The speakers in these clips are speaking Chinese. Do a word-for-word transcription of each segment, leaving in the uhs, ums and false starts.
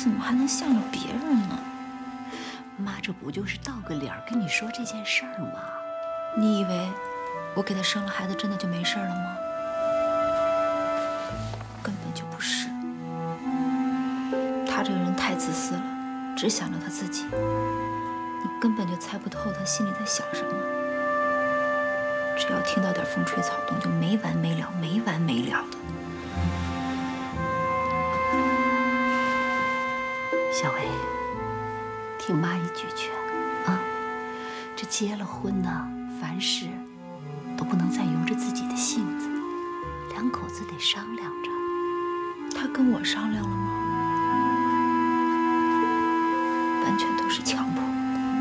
怎么还能向着别人呢？ 妈，这不就是道个理儿跟你说这件事儿吗？ 你以为我给他生了孩子，真的就没事了吗？根本就不是。他这个人太自私了，只想着他自己，你根本就猜不透他心里在想什么。只要听到点风吹草动，就没完没了，没完没了的。 小薇，听妈一句劝啊，这结了婚呢，凡事都不能再由着自己的性子，两口子得商量着。 他跟我商量了吗？完全都是强迫。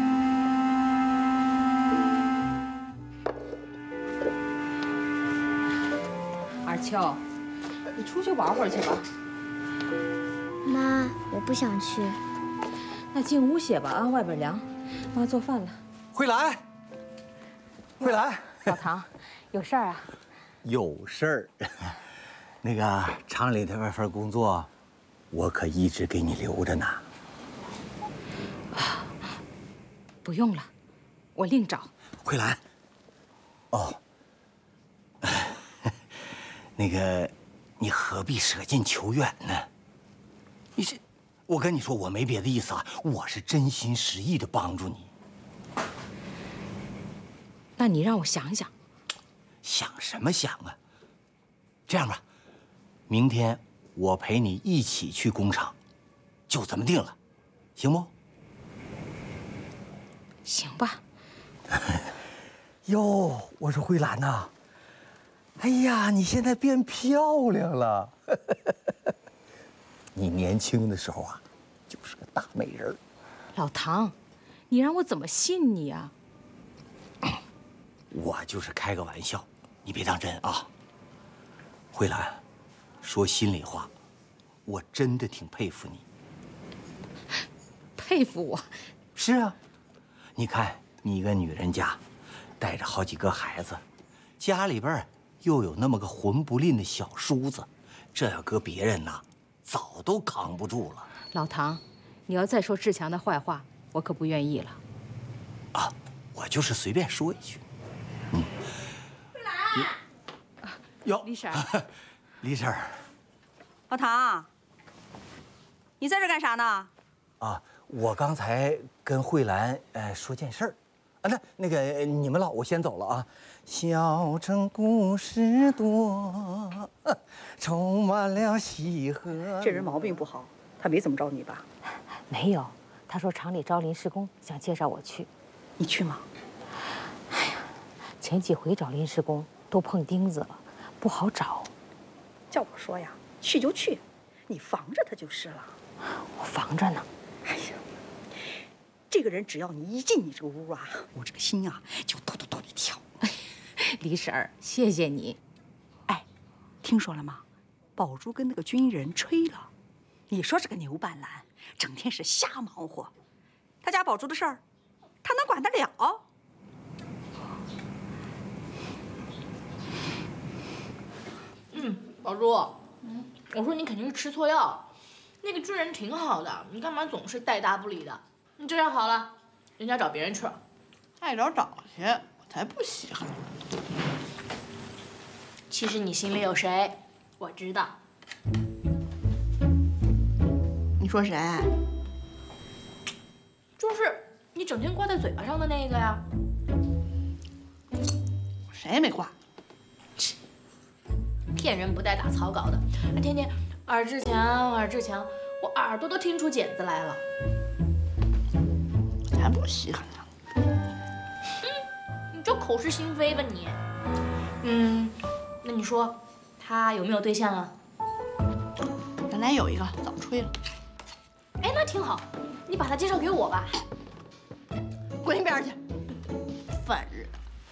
二秋，你出去玩会儿去吧。 妈，我不想去。 那进屋歇吧啊，外边凉。妈做饭了。 慧兰，慧兰， 老唐，有事儿啊？ 有事儿。那个厂里的那份工作，我可一直给你留着呢。 不用了，我另找。 慧兰，哦，那个，你何必舍近求远呢？你这，我跟你说，我没别的意思啊，我是真心实意的帮助你。 那你让我想想。 想什么想啊？这样吧，明天我陪你一起去工厂，就这么定了，行不？ 行吧。 哟，我说慧兰呐，哎呀，你现在变漂亮了。你年轻的时候啊，就是个大美人。 老唐，你让我怎么信你啊？ 我就是开个玩笑，你别当真啊。慧兰，说心里话，我真的挺佩服你。 佩服我？ 是啊，你看你一个女人家，带着好几个孩子，家里边又有那么个混不吝的小叔子，这要搁别人呐，早都扛不住了。 老唐，你要再说志强的坏话，我可不愿意了。 啊，我就是随便说一句。嗯。 慧兰。 哟， 李婶， 李婶。 老唐，你在这干啥呢？ 啊，我刚才跟慧兰呃说件事儿，啊，那那个你们老，我先走了啊。小城故事多，充满了喜和。 这人毛病不好，他没怎么着你吧？ 没有，他说厂里招临时工，想介绍我去。 你去吗？ 哎呀，前几回找临时工都碰钉子了，不好找。 叫我说呀，去就去，你防着他就是了。 我防着呢。 哎呀，这个人只要你一进你这个屋啊，我这个心啊就咚咚咚地跳。 李婶儿，谢谢你。 哎，听说了吗？宝珠跟那个军人吹了。你说这个牛半兰，整天是瞎忙活，他家宝珠的事儿，他能管得了？ 嗯，宝珠，嗯，我说你肯定是吃错药。那个军人挺好的，你干嘛总是带搭不理的？你这下好了，人家找别人去了。 爱找找去，我才不稀罕。 其实你心里有谁，我知道。 你说谁？ 就是你整天挂在嘴巴上的那个呀。 谁也没挂。 骗人不带打草稿的，还天天尔志强，尔志强，我耳朵都听出茧子来了。 才不稀罕呢。 哼，你就口是心非吧你。嗯，那你说他有没有对象啊？ 原来有一个，早吹了。 哎，那挺好，你把他介绍给我吧。 滚一边去，烦人。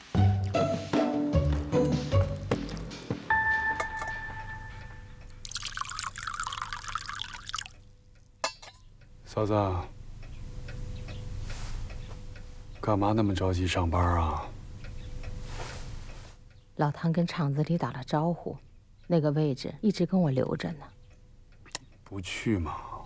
嫂子，干嘛那么着急上班啊？ 老唐跟厂子里打了招呼，那个位置一直跟我留着呢。 不去嘛？